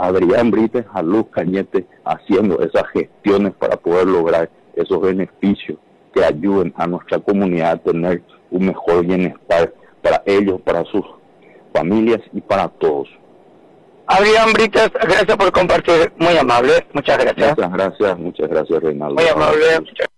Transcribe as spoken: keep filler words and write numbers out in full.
Adrián Brites, a Luz Cañete, haciendo esas gestiones para poder lograr esos beneficios que ayuden a nuestra comunidad a tener un mejor bienestar para ellos, para sus familias y para todos. Adrián Brites, gracias por compartir, muy amable, muchas gracias. Muchas gracias, muchas gracias, Reinaldo. Muy amable, muchas